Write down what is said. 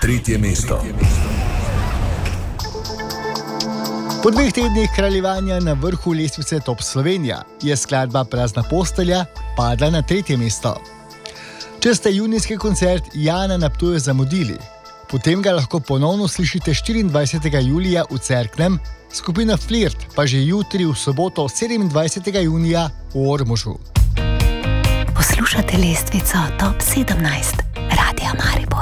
3. mesto. Po 2 tednih kraljevanja na vrhu lestvice Top Slovenija je skladba Prazna postelja padla na 3. mesto. Če ste junijski koncert Jana na Ptuju zamudili, potem ga lahko ponovno slišite 24. julija v Cerknem, skupina Flirt pa že jutri v soboto 27. junija v Ormožu. Poslušate lestvico Top 17 Radia Maribor.